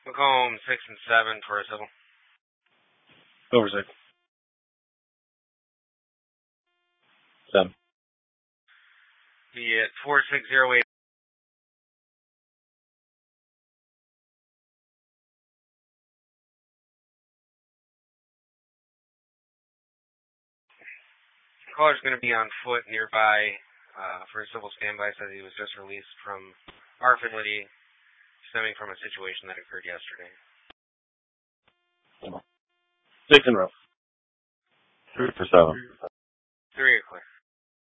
Macomb 6 and 7 for a civil. Over 6. 7. Be at 4608. Caller's going to be on foot nearby for a civil standby. Says he was just released from our facility stemming from a situation that occurred yesterday. 6 in a row. 3 for 7. 3 are clear.